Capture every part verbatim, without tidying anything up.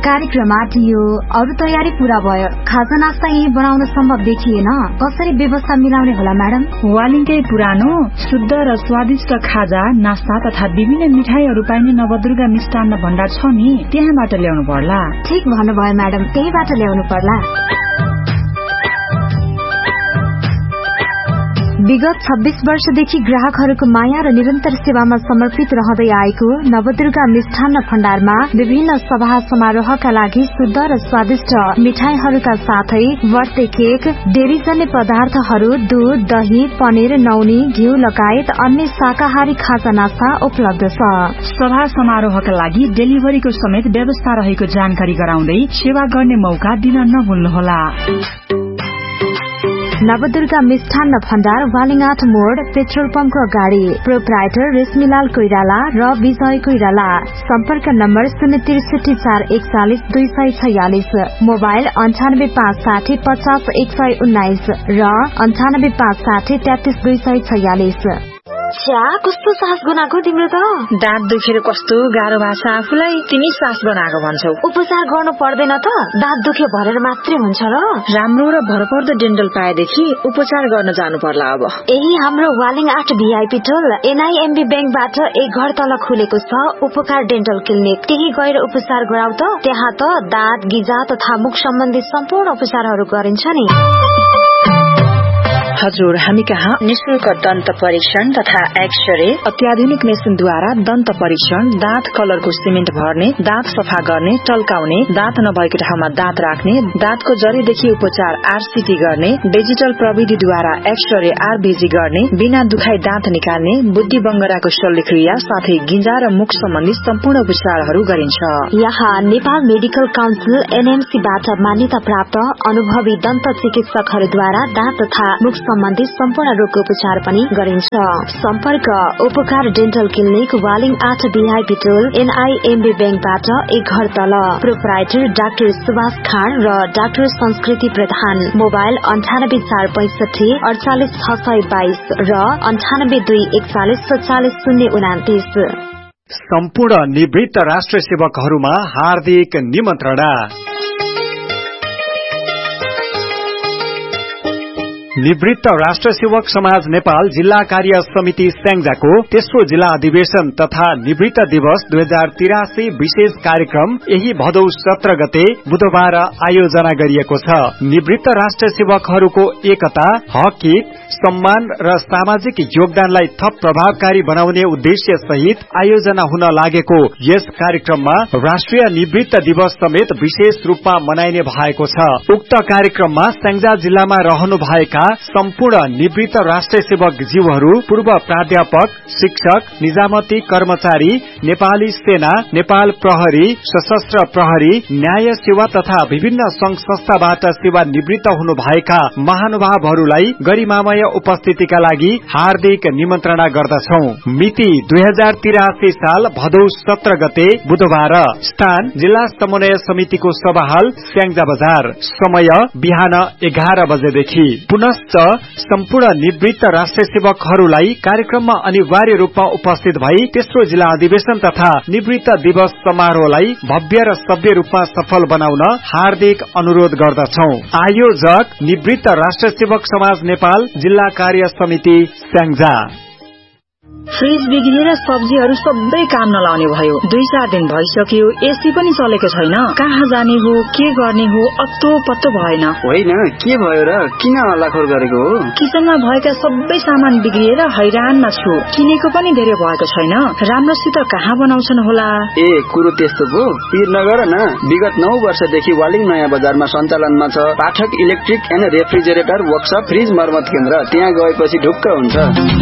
कार्यक्रममा दियो। अरू तयारी पूरा भयो। खाजा नास्ता यही बनाउन सम्भव देखिएन, कसरी व्यवस्था मिलाउने होला म्याडम? वालिङकै पुरानो शुद्ध र स्वादिष्ट खाजा नास्ता तथा विभिन्न मिठाईहरू पाइने नवदुर्गा मिष्टान्न भण्डार छ नि, त्यहाँबाट ल्याउनु पर्ला। ठीक भन्नुभयो म्याडम, त्यहीबाट ल्याउनु पर्ला। विगत छब्बीस वर्षदेखि ग्राहकहरूको माया र निरन्तर सेवामा समर्पित रहँदै आएको नवदुर्गा मिष्ठान्न भण्डारमा विभिन्न सभा समारोहका लागि शुद्ध र स्वादिष्ट मिठाईहरूका साथै बर्थडे केक, डेरीजन्य पदार्थहरू, दूध, दही, पनिर, नौनी, घिउ लगायत अन्य शाकाहारी खाजा नास्ता उपलब्ध छ। सभा समारोहका लागि डेलिभरीको समेत व्यवस्था रहेको जानकारी गराउँदै सेवा गर्ने मौका दिन नभुल्नुहोला। नवदुर्गा मिष्ठान्न भण्डार, वालिङ आठ मोड, पेट्रोल पम्पको अगाडि। प्रोप्राइटर रेशमीलाल कोइराला र विजय कोइराला। सम्पर्क नम्बर शून्य त्रिसठी चार एकचालिस दुई सय छयालिस, मोबाइल अन्ठानब्बे पाँच साठी पचास एक सय उन्नाइस र अन्ठानब्बे पाँच साठी तेत्तीस दुई सय छयालिस। छ्या, कस्तो सास बनाएको तिम्रो त? दाँत दुखेर कस्तो गाह्रो भएको छ आफूलाई, तिमी सास बनाएको भन्छौ। उपचार गर्नु पर्दैन त? दाँत दुख्यो भनेर मात्रै हुन्छ र? राम्रो र भरपर्दो डेन्टल पाएदेखि उपचार गर्न जानु पर्ला अब। यही हाम्रो वालिङ आठ भीआईपी टोल एनआईएमबी बैंकबाट एक घर तल खुलेको छ उपकार डेन्टल क्लिनिक। त्यही गएर उपचार गराउ त। त्यहाँ त दाँत, गिजा तथा मुख सम्बन्धी सम्पूर्ण उपचारहरू गरिन्छ नि। हजुर, हामी कहाँ निशुल्क दन्त परीक्षण तथा एक्सरे, अत्याधुनिक मेसिनद्वारा दन्त परीक्षण, दाँत कलरको सिमेन्ट भर्ने, दाँत सफा गर्ने, टल्काउने, दाँत नभएको ठाउँमा दाँत राख्ने, दाँतको जरीदेखि उपचार आरसीटी गर्ने, डिजिटल प्रविधिद्वारा एक्सरे आरबीजी गर्ने, बिना दुखाई दाँत निकाल्ने, बुद्धि बङ्गराको शल्यक्रिया साथै गिजा र मुख सम्बन्धी सम्पूर्ण उपचारहरू गरिन्छ। यहाँ नेपाल मेडिकल काउन्सिल एनएमसीबाट मान्यता प्राप्त अनुभवी दन्त चिकित्सकहरूद्वारा दाँत तथा मुख सम्बन्धी सम्पूर्ण रोगको उपचार पनि गरिन्छ। सम्पर्क उपकार डेन्टल क्लिनिक, वालिङ आठ भीआईपी टोल एनआईएमबी बैंकबाट एक घर तल। प्रोप्राइटर डाक्टर सुभाष खान र डाक्टर संस्कृति प्रधान। मोबाइल अन्ठानब्बे चार पैंसठी अडचालिस छ सय बाइस र अन्ठानब्बे दुई एकचालिस सत्तालिस शून्य उनातिस। सम्पूर्ण निवृत्त राष्ट्र सेवकहरूमा हार्दिक निमन्त्रणा। निवृत्त राष्ट्र सेवक समाज नेपाल जिल्ला कार्य समिति स्याङ्जाको तेस्रो जिल्ला अधिवेशन तथा निवृत्त दिवस दुई हजार तिरासी विशेष कार्यक्रम यही भदौ सत्र गते बुधबार आयोजना गरिएको छ। निवृत्त राष्ट्र सेवकहरूको एकता, हक, सम्मान र सामाजिक योगदानलाई थप प्रभावकारी बनाउने उद्देश्य सहित आयोजना हुन लागेको यस कार्यक्रममा राष्ट्रिय निवृत्त दिवस समेत विशेष रूपमा मनाइने भएको छ। उक्त कार्यक्रममा स्याङ्जा जिल्लामा रहनु भएका सम्पूर्ण निवृत्त राष्ट्र सेवक जीवहरू, पूर्व प्राध्यापक, शिक्षक, निजामती कर्मचारी, नेपाली सेना, नेपाल प्रहरी, सशस्त्र प्रहरी, न्याय सेवा तथा विभिन्न संघ संस्थाबाट सेवा निवृत्त हुनु भएका महानुभावहरूलाई गरिमामय उपस्थितिका लागि हार्दिक निमन्त्रणा गर्दछौ। मिति दुई हजार तिरासी साल भदौ सत्र गते बुधबार। स्थान जिल्ला समन्वय समितिको सभाहाल स्याङ्जा बजार। समय बिहान एघार बजेदेखि। पुनश्च सम्पूर्ण निवृत्त राष्ट्र सेवकहरूलाई कार्यक्रममा अनिवार्य रूपमा उपस्थित भई तेस्रो जिल्ला अधिवेशन तथा निवृत्त दिवस समारोहलाई भव्य र सभ्य रूपमा सफल बनाउन हार्दिक अनुरोध गर्दछौ। आयोजक निवृत्त राष्ट्र सेवक समाज नेपाल जिल्ला कार्य समिति स्याङ्जा। फ्रिज बिग्रिएर सब्जीहरू सबै काम नलाउने भयो। दुई चार दिन भइसक्यो, एसी पनि चलेको छैन। कहाँ जाने हो, के गर्ने हो, अत्तो पत्तो भएन। होइन, के भयो र? किन हल्लाखोर गरेको हो? किचनमा भएका सबै सामान बिग्रिएर हैरानमा छु। किनेको पनि धेरै भएको छैन। राम्रोसित कहाँ बनाउँछन् होला? ए, कुरो त्यस्तो पो। पिर नगर न। विगत नौ वर्षदेखि वालिङ नयाँ बजारमा सञ्चालनमा छ पाठक electric and refrigerator workshop fridge मर्मत केन्द्र। त्यहाँ गएपछि ढुक्क हुन्छ।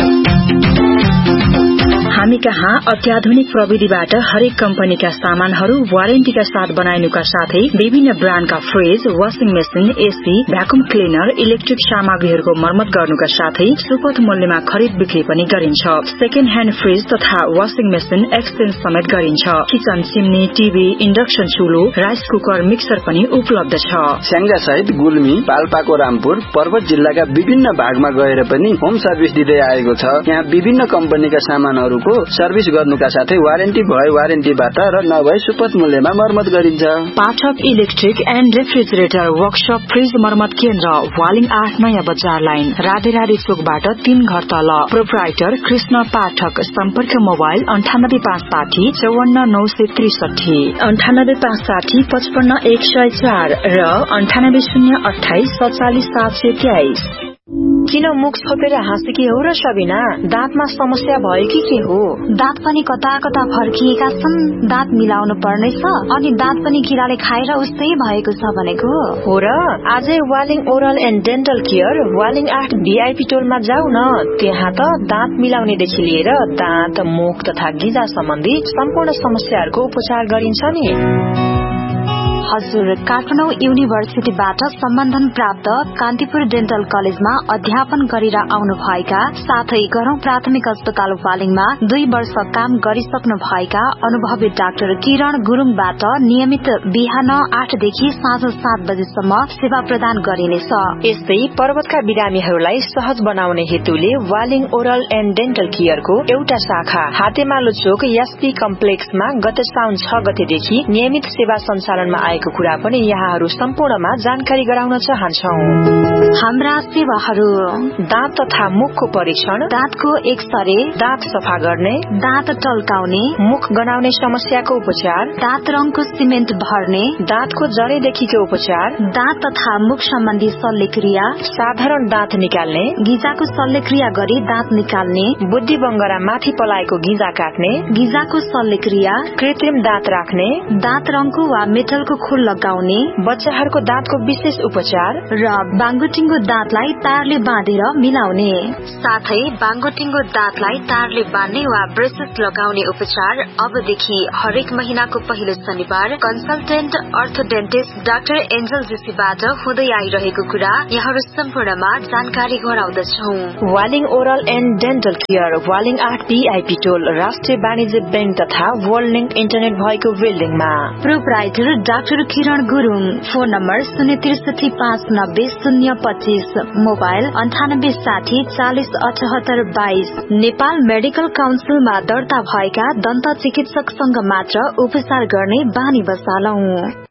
हामी कहाँ अत्याधुनिक प्रविधिबाट हरेक कम्पनीका सामानहरू वारेन्टीका साथ बनाइनुका साथै विभिन्न ब्रान्डका fridge, washing machine, AC, vacuum cleaner, electric सामग्रीहरूको मर्मत गर्नुका साथै सुपथ मूल्यमा खरिद बिक्री पनि गरिन्छ। सेकेन्ड ह्यान्ड फ्रिज तथा वाशिङ मेसिन एक्सचेन्ज समेत गरिन्छ। Kitchen, chimney, TV, induction चुलो, rice cooker, mixer पनि उपलब्ध छ। स्याङ्जा सहित गुल्मी, पाल्पाको रामपुर, पर्वत जिल्लाका विभिन्न भागमा गएर पनि होम सर्भिस दिँदै आएको छ। यहाँ विभिन्न कम्पनीका सामानहरूको दाँतको सर्भिस गर्नुका साथै वारेन्टी भए वारेन्टीबाट र नभए सुपथ मूल्यमा मर्मत गरिन्छ। पाठक electric and refrigerator workshop fridge मर्मत केन्द्र वालिङ आठ नयाँ बजार लाइन राधेराधी चोकबाट तीन घर तल। प्रोप्राइटर कृष्ण पाठक। सम्पर्क मोबाइल अन्ठानब्बे पाँच साठी चौवन्न नौ सय त्रिसठी अन्ठानब्बे पाँच साठी पचपन्न एक सय चार र अन्ठानब्बे शून्य अठाइस सत्तालिस सात सय तेइस। किन मुख छोपेर हाँसेकी हो र सबिना? दाँतमा समस्या भयो कि के हो? दाँत पनि कता कता फर्किएका छन्, दाँत मिलाउनु पर्नेछ, अनि दाँत पनि किराले खाएर उस्तै भएको छ भनेको हो र। आजै Waling oral and dental care Waling आठ भिआइपी टोलमा जाऊ न। त्यहाँ त दाँत मिलाउनेदेखि लिएर दाँत, मुख तथा गिजा सम्बन्धी सम्पूर्ण समस्याहरूको उपचार गरिन्छ नि। हजुर, काठमाडौँ युनिभर्सिटीबाट सम्बन्धन प्राप्त कान्तिपुर डेन्टल कलेजमा अध्यापन गरेर आउनु भएका साथै गरौं प्राथमिक अस्पताल वालिङमा दुई वर्ष काम गरिसक्नु भएका अनुभवी डाक्टर किरण गुरुङबाट नियमित बिहान आठदेखि साँझ सात बजेसम्म सेवा प्रदान गरिनेछ। यस्तै पर्वतका बिरामीहरूलाई सहज बनाउने हेतुले वालिङ ओरल एन्ड डेन्टल केयरको एउटा शाखा हातेमालो चोक एसपी कम्प्लेक्समा गत साउन छ गतेदेखि नियमित सेवा सञ्चालनमा आएको कुरा पनि यहाँहरू सम्पूर्णमा जानकारी गराउन चाहन्छौ। हाम्रा सेवाहरू: दाँत तथा मुखको परीक्षण, दाँतको एक्सरे, दाँत सफा गर्ने, दाँत टल्काउने, मुख गनाउने समस्याको उपचार, दाँत रङको सिमेन्ट भर्ने, दाँतको जडेदेखिको उपचार, दाँत तथा मुख सम्बन्धी शल्यक्रिया, साधारण दाँत निकाल्ने, गिजाको शल्यक्रिया गरी दाँत निकाल्ने, बुद्धि बङ्गरा माथि पलाएको गिजा काट्ने, गिजाको शल्यक्रिया, कृत्रिम दाँत राख्ने, दाँत रङको वा मेटलको खोल लगाउने, बच्चाहरूको दाँतको विशेष उपचार र बाङ्गोटिङ्गो दाँतलाई तारले बाँधेर मिलाउने, साथै बाङ्गोटिङ्गो दाँतलाई तारले बाँध्ने वा ब्रेसेस लगाउने उपचार अबदेखि हरेक महिनाको पहिलो शनिबार कन्सल्टेन्ट अर्थोडेन्टिस्ट डाक्टर एन्जल जोशीबाट हुँदै आइरहेको कुरा यहाँहरू सम्पूर्णमा जानकारी गराउँदछौ। Waling oral and dental care Waling आठ भिआइपी टोल राष्ट्रिय वाणिज्य बैंक तथा वर्ल्ड लिंक इन्टरनेट भएको बिल्डिङमा। प्रोप्राइटर डाक्टर किरण गुरुङ। फोन नम्बर शून्य त्रिसठी पाँच नब्बे शून्य पच्चीस, मोबाइल अन्ठानब्बे साठी चालिस अठहत्तर बाइस। नेपाल मेडिकल काउन्सिलमा दर्ता भएका दन्त चिकित्सकसँग मात्र उपचार गर्ने बानी बसालौं।